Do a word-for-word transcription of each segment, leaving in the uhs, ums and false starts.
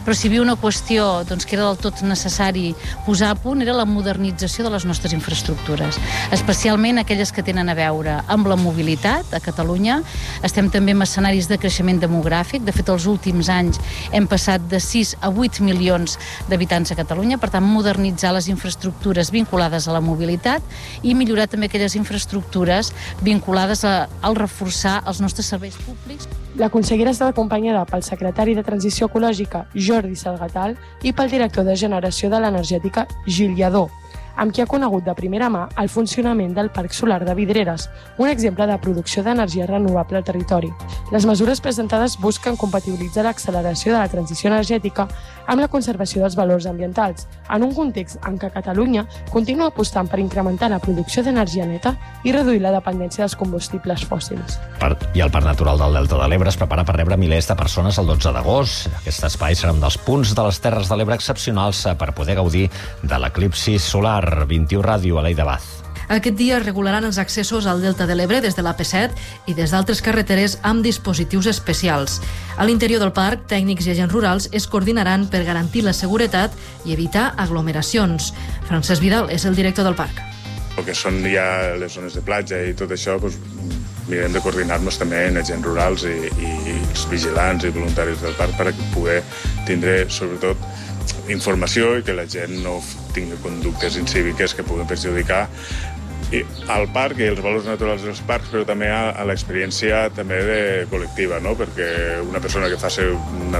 però si hi havia una qüestió doncs, que era del tot necessari posar a punt, era la modernització de les nostres infraestructures, especialment aquelles que tenen a veure amb la mobilitat a Catalunya. Estem també en escenaris de creixement demogràfic. De fet, els últims anys hem passat de sis a vuit milions d'habitants a Catalunya, per tant, modernitzar les infraestructures vinculades a la mobilitat i millorar també aquelles infraestructures vinculades a, al reforçar els nostres serveis públics. La consellera està acompanyada pel secretari de Transició Ecològica, Jordi Salgatal, i pel director de Generació de l'Energètica, Gil Lladó, amb qui ha conegut de primera mà el funcionament del Parc Solar de Vidreres, un exemple de producció d'energia renovable al territori. Les mesures presentades busquen compatibilitzar l'acceleració de la transició energètica amb la conservació dels valors ambientals, en un context en què Catalunya continua apostant per incrementar la producció d'energia neta i reduir la dependència dels combustibles fòssils. I el Parc Natural del Delta de l'Ebre es prepara per rebre milers de persones el dotze d'agost. Aquest espai serà un dels punts de les Terres de l'Ebre excepcionals per poder gaudir de l'eclipsi solar. vint-i-u Ràdio, Aleida Baz. Aquest dia es regularan els accessos al Delta de l'Ebre des de l'A P set i des d'altres carreteres amb dispositius especials. A l'interior del parc, tècnics i agents rurals es coordinaran per garantir la seguretat i evitar aglomeracions. Francesc Vidal és el director del parc. El que són ja les zones de platja i tot això, doncs, mirem de coordinar-nos també en agents rurals i, i els vigilants i voluntaris del parc per poder tindre, sobretot, informació i que la gent no tingui conductes incíviques que puguin perjudicar i al parc i els valors naturals dels parcs, però també a, a l'experiència també de col·lectiva, no? Perquè una persona que faci una,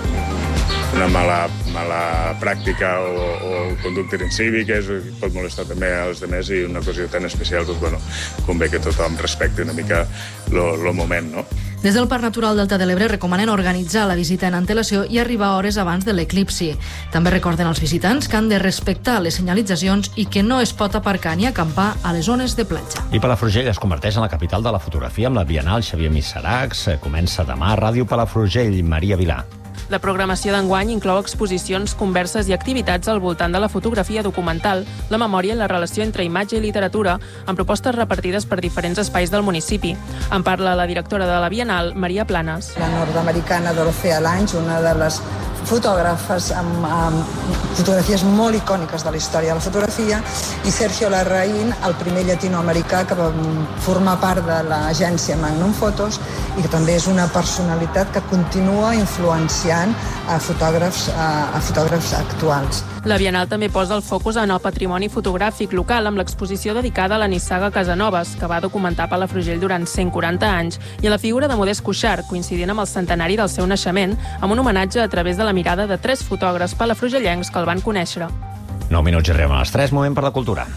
una mala, mala pràctica o, o conductes incíviques pot molestar també als altres i una cosa tan especial, doncs, bueno, convé que tothom respecti una mica el moment, no? Des del Parc Natural Delta de l'Ebre recomanen organitzar la visita en antelació i arribar hores abans de l'eclipsi. També recorden als visitants que han de respectar les senyalitzacions i que no es pot aparcar ni acampar a les zones de platja. I Palafrugell es converteix en la capital de la fotografia amb la Bienal Xavier Missarax. Comença demà. Ràdio Palafrugell, Maria Vilà. La programació d'enguany inclou exposicions, converses i activitats al voltant de la fotografia documental, la memòria i la relació entre imatge i literatura, amb propostes repartides per diferents espais del municipi. En parla la directora de la Bienal, Maria Planes. La nord-americana Dorothea Lange, una de les fotògrafes amb, amb fotografies molt icòniques de la història de la fotografia, i Sergio Larraín, el primer llatinoamericà que va formar part de l'agència Magnum Photos i que també és una personalitat que continua influenciant a fotògrafs, a, a fotògrafs actuals. La Bienal també posa el focus en el patrimoni fotogràfic local amb l'exposició dedicada a la nissaga Casanovas, que va documentar Palafrugell durant cent quaranta anys, i a la figura de Modest Cuixart, coincidint amb el centenari del seu naixement, amb un homenatge a través de la mirada de tres fotògrafs palafrugellencs que el van conèixer. nou minuts i arribem a les tres, moment per la cultura.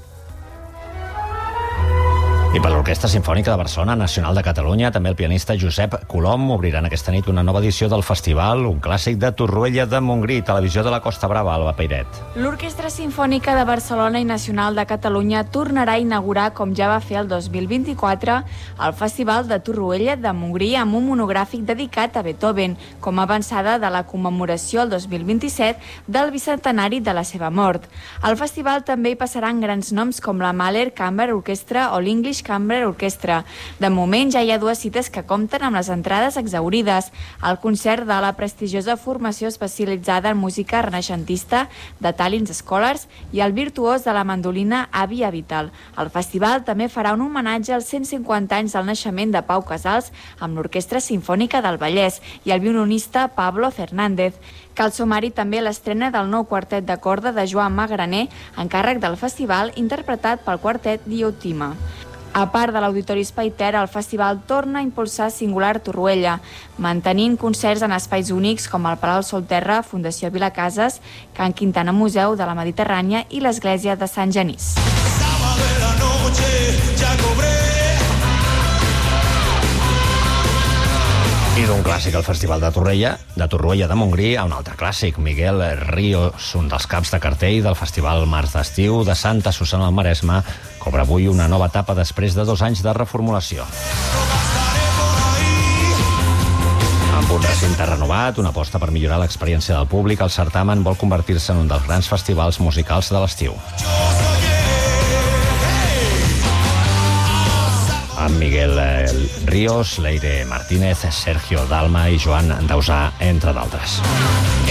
I per l'Orquestra Simfònica de Barcelona, Nacional de Catalunya, també el pianista Josep Colom obriran aquesta nit una nova edició del festival, un clàssic de Torroella de Montgrí, Televisió de la Costa Brava, Alba Peiret. L'Orquestra Simfònica de Barcelona i Nacional de Catalunya tornarà a inaugurar, com ja va fer el dos mil vint-i-quatre, el Festival de Torroella de Montgrí amb un monogràfic dedicat a Beethoven, com a avançada de la commemoració el dos mil vint-i-set del bicentenari de la seva mort. Al festival també hi passaran grans noms com la Mahler Chamber Orchestra o l'English Chamber Orchestra. De moment ja hi ha dues cites que compten amb les entrades exaurides: el concert de la prestigiosa formació especialitzada en música renaixentista de Tallinn Scholars i el virtuós de la mandolina Avi Avital. El festival també farà un homenatge als cent cinquanta anys del naixement de Pau Casals amb l'Orquestra Simfònica del Vallès i el violinista Pablo Fernández. Cal sumar-hi també l'estrena del nou quartet de corda de Joan Magraner, encàrrec del festival, interpretat pel quartet Diotima. A part de l'Auditori Espai Ter, el festival torna a impulsar Singular Torroella, mantenint concerts en espais únics com el Palau Solterra, Fundació Vilacases, Can Quintana Museu de la Mediterrània i l'Església de Sant Genís. I d'un clàssic al Festival de Torroella, de Torroella de Montgrí, a un altre clàssic, Miguel Ríos, un dels caps de cartell del Festival Mars d'Estiu de Santa Susanna al Maresme, cobra avui una nova etapa després de dos anys de reformulació. Amb un recinte renovat, una aposta per millorar l'experiència del públic, el certamen vol convertir-se en un dels grans festivals musicals de l'estiu. Amb Miguel Ríos, Leire Martínez, Sergio Dalma i Joan Dausà, entre d'altres.